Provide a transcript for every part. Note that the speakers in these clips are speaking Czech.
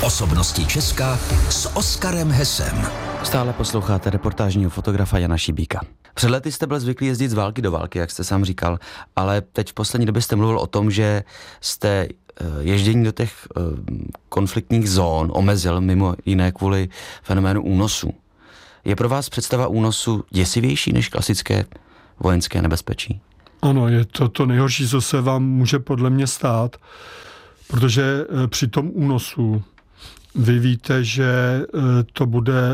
Osobnosti Česka s Oskarem Hesem. Stále posloucháte reportážního fotografa Jana Šibíka. Před lety jste byl zvyklý jezdit z války do války, jak jste sám říkal, ale teď v poslední době jste mluvil o tom, že jste ježdění do těch konfliktních zón omezil mimo jiné kvůli fenoménu únosu. Je pro vás představa únosu děsivější než klasické vojenské nebezpečí? Ano, je to nejhorší, co se vám může podle mě stát, protože při tom únosu vy víte, že to bude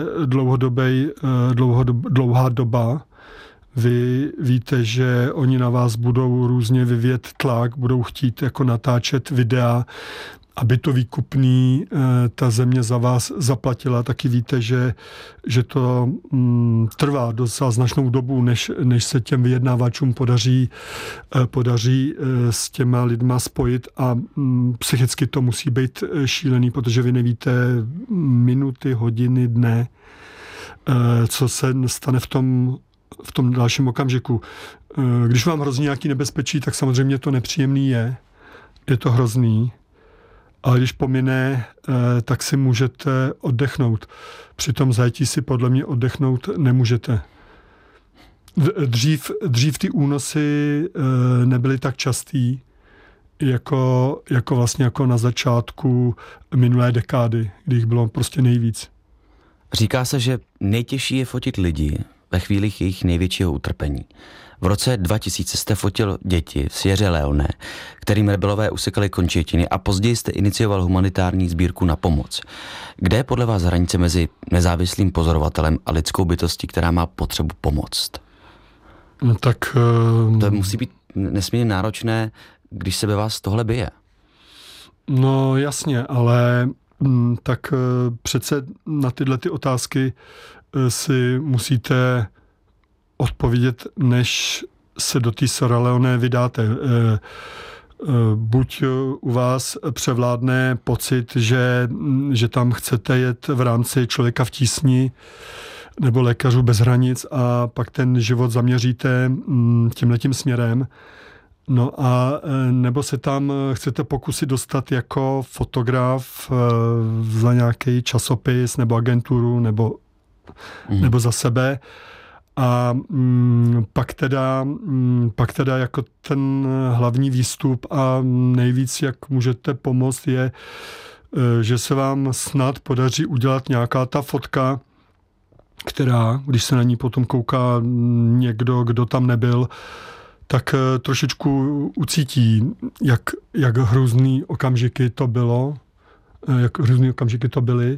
dlouhá doba. Vy víte, že oni na vás budou různě vyvíjet tlak, budou chtít jako natáčet videa, aby to výkupný ta země za vás zaplatila. Taky víte, že to trvá docela značnou dobu, než se těm vyjednávačům podaří s těma lidma spojit a psychicky to musí být šílený, protože vy nevíte minuty, hodiny, dne, co se stane v tom dalším okamžiku. Když vám hrozí nějaký nebezpečí, tak samozřejmě to nepříjemný je to hrozný. Ale když pomine, tak si můžete oddechnout. Při tom zajetí si podle mě oddechnout nemůžete. Dřív ty únosy nebyly tak častý, jako vlastně jako na začátku minulé dekády, kdy jich bylo prostě nejvíc. Říká se, že nejtěžší je fotit lidi ve chvílích jejich největšího utrpení. V roce 2000 jste fotil děti v Sierře Leone, kterým rebelové usekali končetiny, a později jste inicioval humanitární sbírku Na pomoc. Kde je podle vás hranice mezi nezávislým pozorovatelem a lidskou bytostí, která má potřebu pomoct? No tak... To musí být nesmírně náročné, když se ve vás tohle bije. No jasně, ale tak přece na tyhle ty otázky si musíte odpovědět, než se do té Sierra Leone vydáte. Buď u vás převládne pocit, že tam chcete jet v rámci Člověka v tísni nebo Lékařů bez hranic a pak ten život zaměříte tímhletím směrem. No a nebo se tam chcete pokusit dostat jako fotograf za nějaký časopis nebo agenturu nebo za sebe. A pak teda jako ten hlavní výstup a nejvíc, jak můžete pomoct, je, že se vám snad podaří udělat nějaká ta fotka, která, když se na ní potom kouká někdo, kdo tam nebyl, tak trošičku ucítí, jak hrůzný okamžiky to bylo, jak hrůzný okamžiky to byly.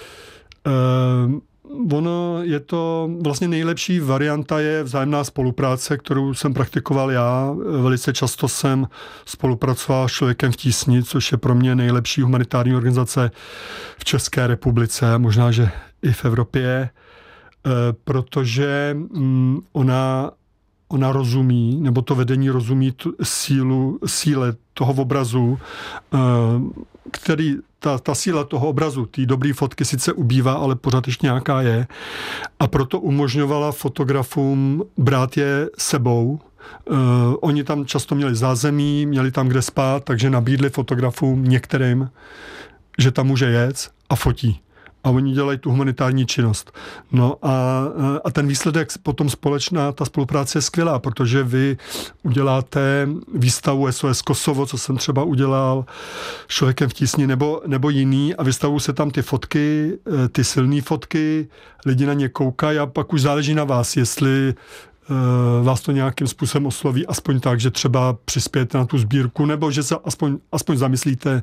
Ono je to vlastně nejlepší varianta je vzájemná spolupráce, kterou jsem praktikoval já. Velice často jsem spolupracoval s Člověkem v tísni, což je pro mě nejlepší humanitární organizace v České republice, možná, že i v Evropě, protože ona rozumí, nebo to vedení rozumí síle toho obrazu, který ta síla toho obrazu, té dobré fotky sice ubývá, ale pořád ještě nějaká je. A proto umožňovala fotografům brát je sebou. Oni tam často měli zázemí, měli tam kde spát, takže nabídli fotografům některým, že tam může jet a fotí. A oni dělají tu humanitární činnost. No a ten výsledek potom ta spolupráce je skvělá, protože vy uděláte výstavu SOS Kosovo, co jsem třeba udělal Člověkem v tísni nebo jiný, a vystavují se tam ty fotky, ty silné fotky, lidi na ně koukají a pak už záleží na vás, jestli vás to nějakým způsobem osloví, aspoň tak, že třeba přispějete na tu sbírku, nebo že se aspoň zamyslíte,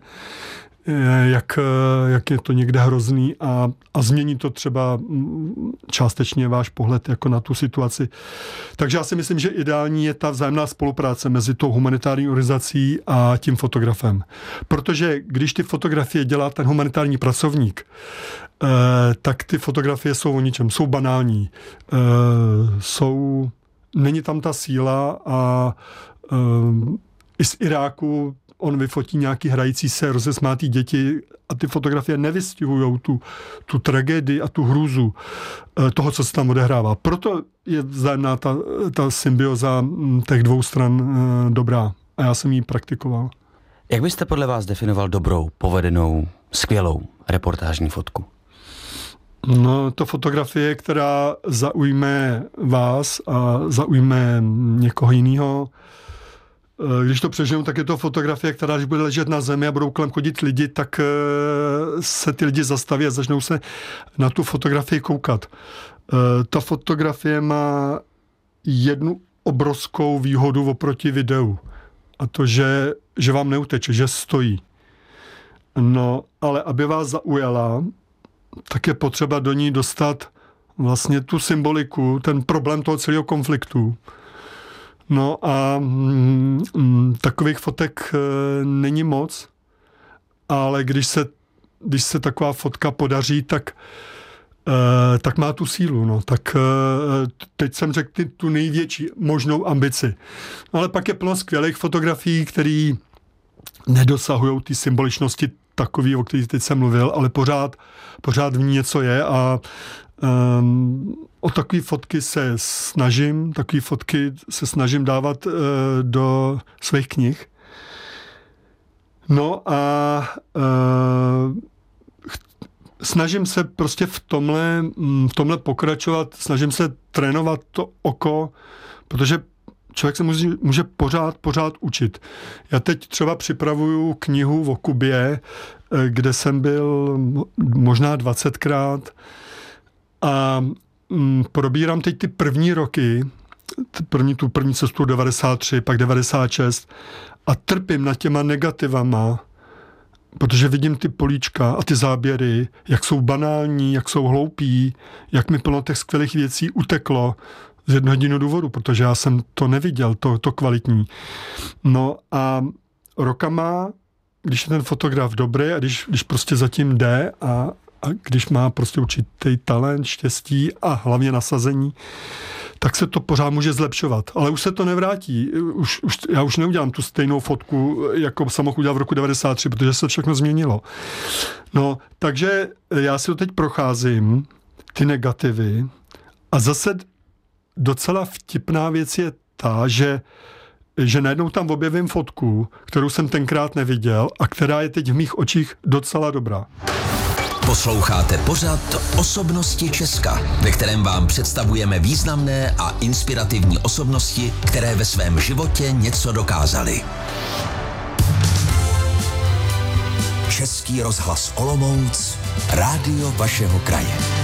jak je to někde hrozný a změní to třeba částečně váš pohled jako na tu situaci. Takže já si myslím, že ideální je ta vzájemná spolupráce mezi tou humanitární organizací a tím fotografem. Protože když ty fotografie dělá ten humanitární pracovník, tak ty fotografie jsou o ničem, jsou banální. Není tam ta síla a i z Iráku on vyfotí nějaký hrající se rozesmátý děti a ty fotografie nevystihujou tu tragédii a tu hrůzu toho, co se tam odehrává. Proto je vzájemná ta symbioza těch dvou stran dobrá. A já jsem ji praktikoval. Jak byste podle vás definoval dobrou, povedenou, skvělou reportážní fotku? No, to fotografie, která zaujme vás a zaujme někoho jiného. Když to přeženu, tak je to fotografie, která, když bude ležet na zemi a budou kolem chodit lidi, tak se ty lidi zastaví a začnou se na tu fotografii koukat. Ta fotografie má jednu obrovskou výhodu oproti videu. A to, že vám neuteče, že stojí. No, ale aby vás zaujala, tak je potřeba do ní dostat vlastně tu symboliku, ten problém toho celého konfliktu. No a takových fotek není moc, ale když se taková fotka podaří, tak má tu sílu. No. Tak teď jsem řekl tu největší možnou ambici. No, ale pak je plno skvělých fotografií, které nedosahují té symboličnosti takový, o který teď jsem mluvil, ale pořád v ní něco je a o takové fotky se snažím dávat do svých knih. No a snažím se prostě v tomhle pokračovat, snažím se trénovat to oko, protože člověk se může pořád učit. Já teď třeba připravuju knihu o Kubě, kde jsem byl možná 20krát a probírám teď ty první roky, tu první cestu 93, pak 96 a trpím nad těma negativama, protože vidím ty políčka a ty záběry, jak jsou banální, jak jsou hloupí, jak mi plno těch skvělých věcí uteklo z jednoho jediného důvodu, protože já jsem to neviděl, to kvalitní. No a rokama, když je ten fotograf dobrý a když prostě zatím jde a když má prostě určitý talent, štěstí a hlavně nasazení, tak se to pořád může zlepšovat. Ale už se to nevrátí. Já už neudělám tu stejnou fotku, jako jsem mohl udělat v roku 93, protože se všechno změnilo. No, takže já si to teď procházím, ty negativy, a zase docela vtipná věc je ta, že najednou tam objevím fotku, kterou jsem tenkrát neviděl a která je teď v mých očích docela dobrá. Posloucháte pořad Osobnosti Česka, ve kterém vám představujeme významné a inspirativní osobnosti, které ve svém životě něco dokázaly. Český rozhlas Olomouc, rádio vašeho kraje.